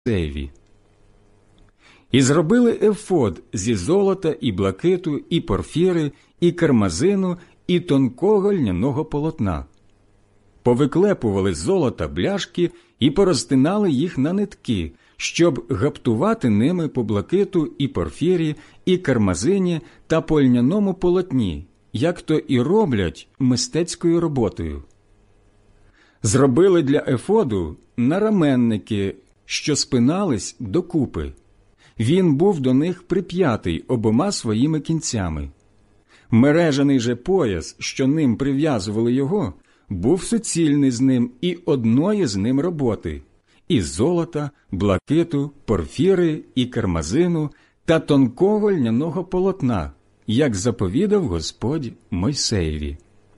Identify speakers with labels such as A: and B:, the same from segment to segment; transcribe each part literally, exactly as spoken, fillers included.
A: Мойсеєві. І зробили ефод зі золота і блакиту, і порфіри, і кармазину, і тонкого льняного полотна. Повиклепували з золота бляшки і порозтинали їх на нитки, щоб гаптувати ними по блакиту і порфірі, і кармазині та по льняному полотні, як то і роблять мистецькою роботою. Зробили для ефоду нараменники, що спинались докупи. Він був до них прип'ятий обома своїми кінцями. Мережаний же пояс, що ним прив'язували його, був суцільний з ним і одної з ним роботи – із золота, блакиту, порфіри і кармазину та тонкого льняного полотна, як заповідав Господь Мойсеєві.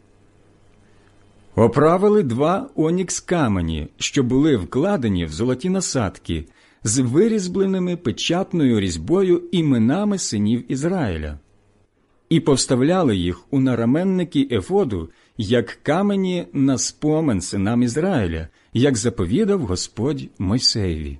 A: Оправили два онікс камені, що були вкладені в золоті насадки, з вирізбленими печатною різьбою іменами синів Ізраїля. І повставляли їх у нараменники ефоду, як камені на спомин синам Ізраїля, як заповідав Господь Мойсеєві.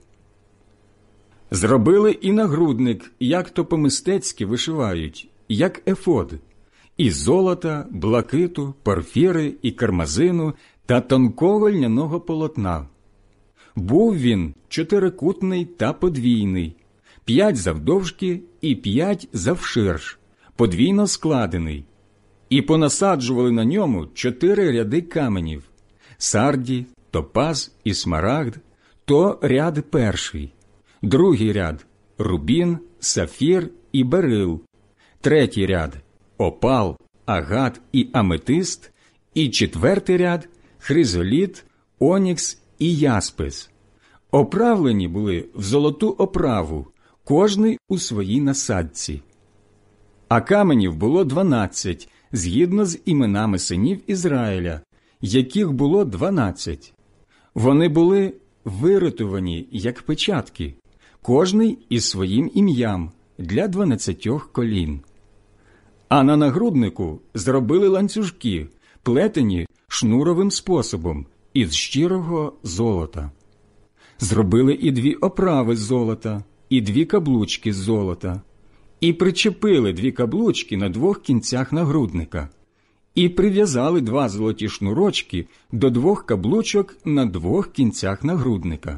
A: Зробили і нагрудник, як то по-мистецьки вишивають, як ефод, із золота, блакиту, порфіри і кармазину та тонкого льняного полотна. Був він чотирикутний та подвійний, п'ять завдовжки і п'ять завширш, подвійно складений, і понасаджували на ньому чотири ряди каменів – сарді, топаз і смарагд, то ряд перший, другий ряд – рубін, сафір і берил, третій ряд – опал, агат і аметист, і четвертий ряд – хризоліт, онікс і яспис. Оправлені були в золоту оправу, кожний у своїй насадці. А каменів було дванадцять, згідно з іменами синів Ізраїля, яких було дванадцять. Вони були виритувані, як печатки, кожний із своїм ім'ям, для дванадцятьох колін. А на нагруднику зробили ланцюжки, плетені шнуровим способом, із щирого золота. Зробили і дві оправи з золота, і дві каблучки з золота, і причепили дві каблучки на двох кінцях нагрудника, і прив'язали два золоті шнурочки до двох каблучок на двох кінцях нагрудника.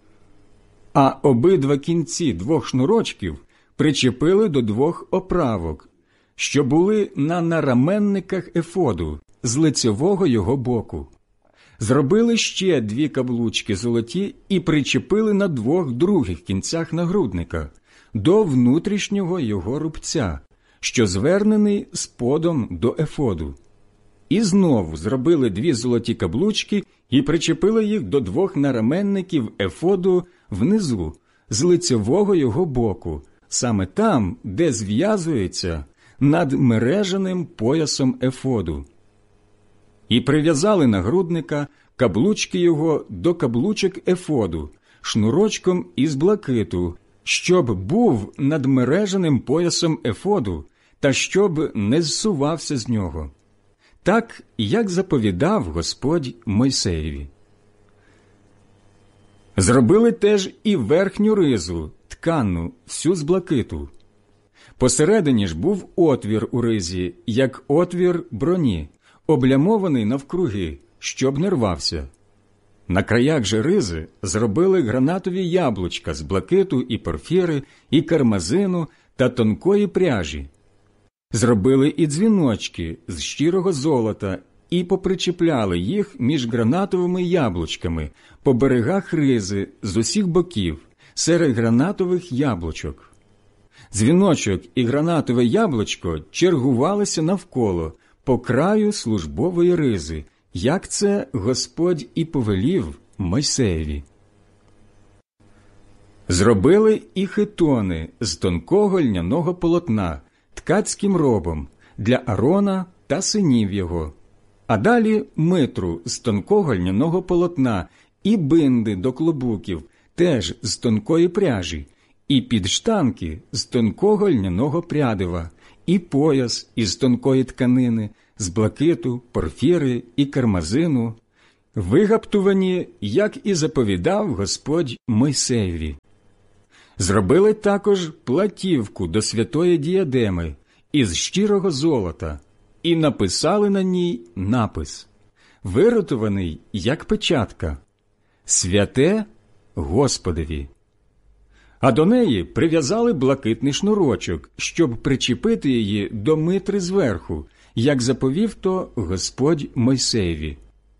A: А обидва кінці двох шнурочків причепили до двох оправок, що були на нараменниках ефоду з лицевого його боку. Зробили ще дві каблучки золоті і причепили на двох других кінцях нагрудника до внутрішнього його рубця, що звернений сподом до ефоду. І знову зробили дві золоті каблучки і причепили їх до двох нараменників ефоду внизу, з лицевого його боку, саме там, де зв'язується над мережаним поясом ефоду. І прив'язали нагрудника, каблучки його до каблучок ефоду, шнурочком із блакиту, щоб був над мережаним поясом ефоду, та щоб не зсувався з нього. Так, як заповідав Господь Мойсеєві. Зробили теж і верхню ризу, тканну, всю з блакиту. Посередині ж був отвір у ризі, як отвір броні, облямований навкруги, щоб не рвався. На краях же ризи зробили гранатові яблучка з блакиту і порфіри, і кармазину та тонкої пряжі. Зробили і дзвіночки з щирого золота і попричіпляли їх між гранатовими яблучками по берегах ризи з усіх боків, серед гранатових яблучок. Дзвіночок і гранатове яблучко чергувалися навколо, по краю службової ризи, як це Господь і повелів Мойсеєві. Зробили і хитони з тонкого льняного полотна, ткацьким робом, для Арона та синів його, а далі митру з тонкого льняного полотна і бинди до клобуків, теж з тонкої пряжі, і підштанки з тонкого льняного прядива, і пояс із тонкої тканини, з блакиту, порфіри і кармазину, вигаптувані, як і заповідав Господь Мойсеєві. Зробили також платівку до святої діадеми із щирого золота і написали на ній напис, виротований, як печатка: «Святе Господові». А до неї прив'язали блакитний шнурочок, щоб причепити її до митри зверху, як заповів то Господь Мойсеєві.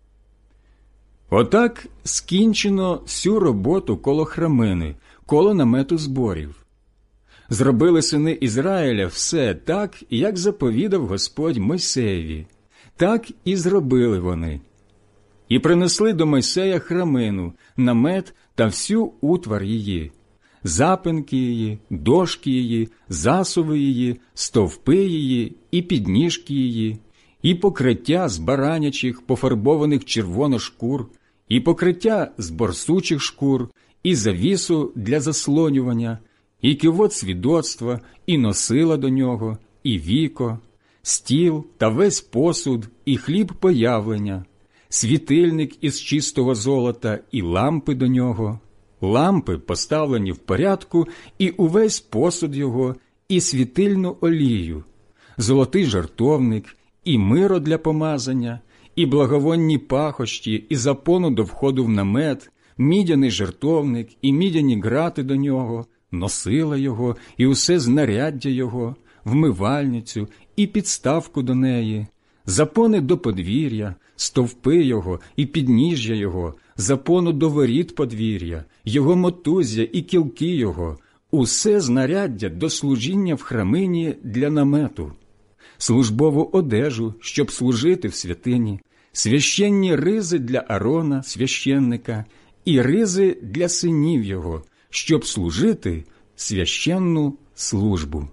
A: Отак скінчено всю роботу коло храмини, коло намету зборів. Зробили сини Ізраїля все так, як заповідав Господь Мойсеєві. Так і зробили вони. І принесли до Мойсея храмину, намет та всю утвар її, запинки її, дошки її, засуви її, стовпи її і підніжки її, і покриття з баранячих, пофарбованих червоно шкур, і покриття з борсучих шкур, і завісу для заслонювання, і кивот свідоцтва, і носила до нього, і віко, стіл та весь посуд, і хліб появлення, світильник із чистого золота, і лампи до нього, лампи поставлені в порядку, і увесь посуд його, і світильну олію, золотий жертовник, і миро для помазання, і благовонні пахощі, і запону до входу в намет, мідяний жертовник, і мідяні грати до нього, носила його, і усе знаряддя його, вмивальницю, і підставку до неї, запони до подвір'я, стовпи його і підніжжя його, запону до воріт подвір'я, його мотузя і кілки його, усе знаряддя до служіння в храмині для намету, службову одежу, щоб служити в святині, священні ризи для Арона, священника, і ризи для синів його, щоб служити священну службу.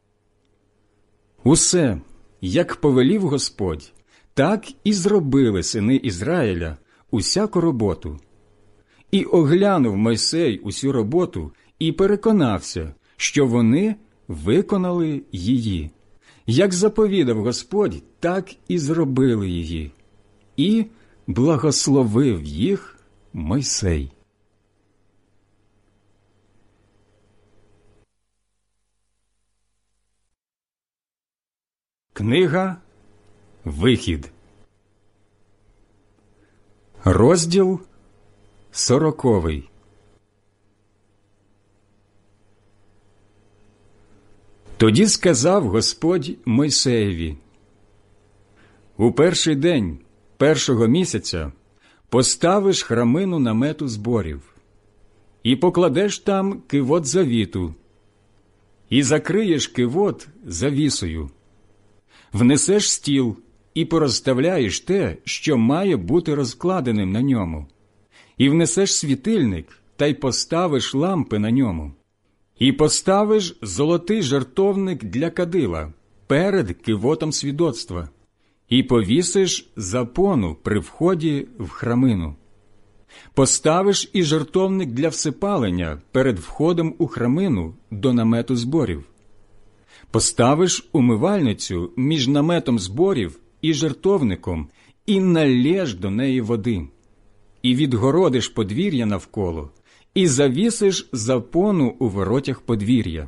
A: Усе, як повелів Господь, так і зробили сини Ізраїля усяку роботу. І оглянув Мойсей усю роботу і переконався, що вони виконали її. Як заповідав Господь, так і зробили її. І благословив їх Мойсей. Книга Вихід. Розділ сороковий. Тоді сказав Господь Мойсеєві: «У перший день першого місяця поставиш храмину намету зборів, і покладеш там кивот завіту, і закриєш кивот завісою. Внесеш стіл і порозставляєш те, що має бути розкладеним на ньому, і внесеш світильник та й поставиш лампи на ньому, і поставиш золотий жертовник для кадила перед кивотом свідоцтва, і повісиш запону при вході в храмину. Поставиш і жертовник для всипалення перед входом у храмину до намету зборів. Поставиш умивальницю між наметом зборів і жертовником, і налєш до неї води, і відгородиш подвір'я навколо, і завісиш запону у воротях подвір'я.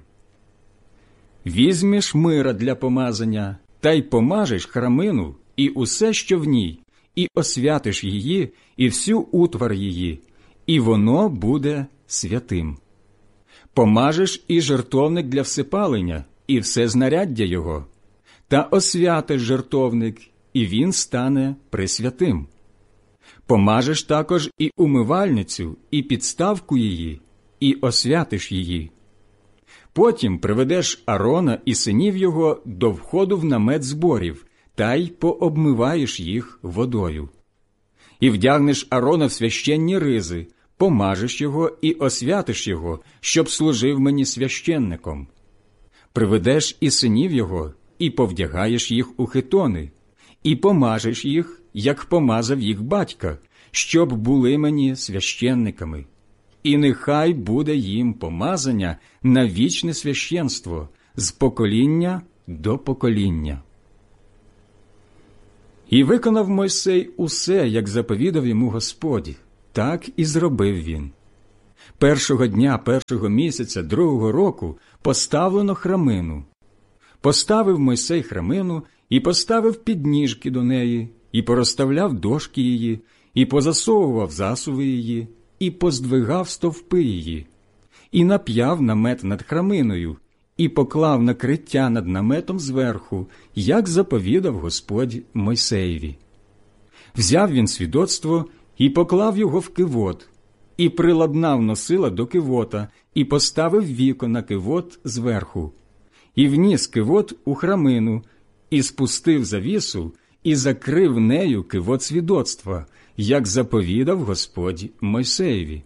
A: Візьмеш мира для помазання, та й помажеш храмину і усе, що в ній, і освятиш її, і всю утвар її, і воно буде святим. Помажеш і жертовник для всипалення, і все знаряддя його, та освятиш жертовник, і він стане пресвятим. Помажеш також і умивальницю, і підставку її, і освятиш її. Потім приведеш Арона і синів його до входу в намет зборів, та й пообмиваєш їх водою. І вдягнеш Арона в священні ризи, помажеш його і освятиш його, щоб служив мені священником. Приведеш і синів його, і повдягаєш їх у хитони, і помажеш їх, як помазав їх батька, щоб були мені священниками. І нехай буде їм помазання на вічне священство з покоління до покоління». І виконав Мойсей усе, як заповідав йому Господь, так і зробив він. Першого дня першого місяця другого року поставлено храмину. Поставив Мойсей храмину і поставив підніжки до неї, і порозставляв дошки її, і позасовував засуви її, і поздвигав стовпи її, і нап'яв намет над храминою, і поклав накриття над наметом зверху, як заповідав Господь Мойсеєві. Взяв він свідоцтво і поклав його в кивот, і приладнав носила до кивота, і поставив віко на кивот зверху, і вніс кивот у храмину, і спустив завісу, і закрив нею кивот свідоцтва, як заповідав Господь Мойсеєві.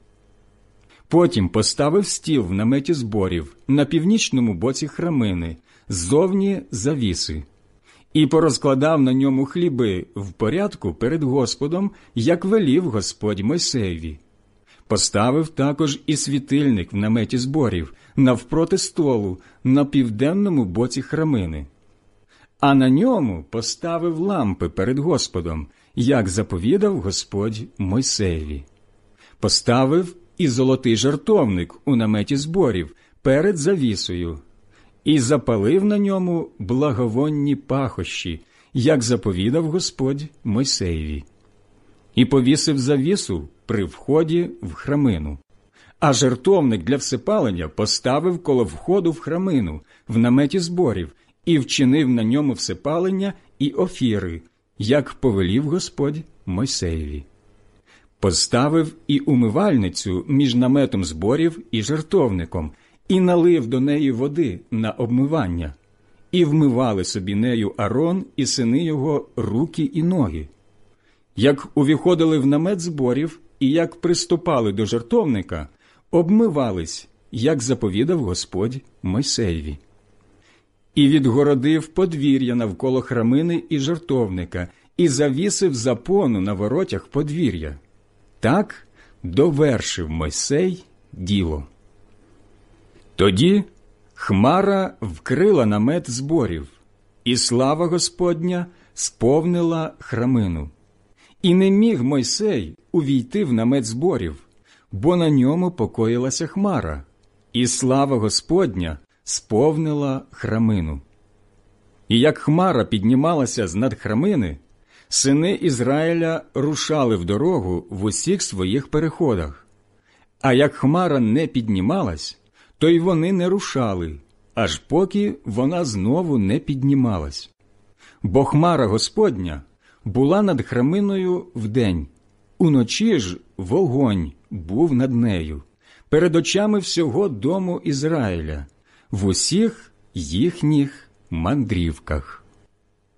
A: Потім поставив стіл в наметі зборів на північному боці храмини, ззовні завіси, і порозкладав на ньому хліби в порядку перед Господом, як велів Господь Мойсеєві. Поставив також і світильник в наметі зборів навпроти столу на південному боці храмини. А на ньому поставив лампи перед Господом, як заповідав Господь Мойсеєві. Поставив і золотий жертовник у наметі зборів перед завісою, і запалив на ньому благовонні пахощі, як заповідав Господь Мойсеєві. І повісив завісу при вході в храмину. А жертовник для всепалення поставив коло входу в храмину, в наметі зборів, і вчинив на ньому всепалення і офіри, як повелів Господь Мойсеєві. Поставив і умивальницю між наметом зборів і жертовником, і налив до неї води на обмивання, і вмивали собі нею Арон і сини його руки і ноги. Як увіходили в намет зборів і як приступали до жертовника, обмивались, як заповідав Господь Мойсеєві. І відгородив подвір'я навколо храмини і жертовника, і завісив запону на воротях подвір'я. Так довершив Мойсей діло. Тоді хмара вкрила намет зборів, і слава Господня сповнила храмину. І не міг Мойсей увійти в намет зборів, бо на ньому покоїлася хмара, і слава Господня сповнила храмину. І як хмара піднімалася з над храмини, сини Ізраїля рушали в дорогу в усіх своїх переходах. А як хмара не піднімалась, то й вони не рушали, аж поки вона знову не піднімалась. Бо хмара Господня була над храминою вдень, уночі ж вогонь був над нею, перед очами всього дому Ізраїля, в усіх їхніх мандрівках.